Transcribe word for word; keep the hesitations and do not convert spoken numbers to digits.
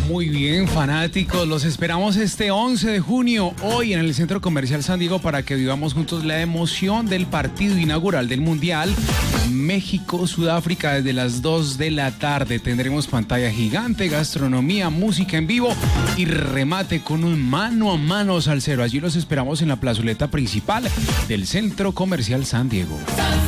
Muy bien, fanáticos, los esperamos este once de junio, hoy en el Centro Comercial San Diego, para que vivamos juntos la emoción del partido inaugural del Mundial México-Sudáfrica desde las dos de la tarde. Tendremos pantalla gigante, gastronomía, música en vivo y remate con un mano a mano salsero. Allí los esperamos en la plazoleta principal del Centro Comercial San Diego.